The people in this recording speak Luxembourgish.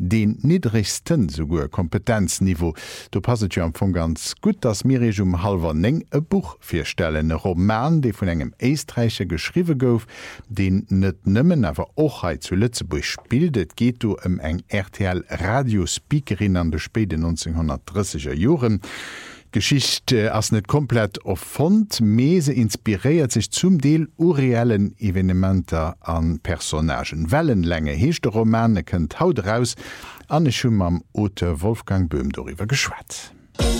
den niedrigsten sogar Kompetenzniveau. Du passet ja am Anfang ganz gut, dass mir halber neng e Buch firstellen, e Roman, de vun engem Eestreicher geschriwe gouf, den net nëmmen awer och zu Lützeburg bildet, geht du eng RTL Radiospeakerin an de späte 1930er Joren. Geschichte ass net komplett offont, mese inspiriert sich zum Deel urreellen Evenementer an Personagen. Wellenlänge heescht der Romane kënnt haut raus, an schon am Autor Wolfgang Böhm darüber geschwätzt.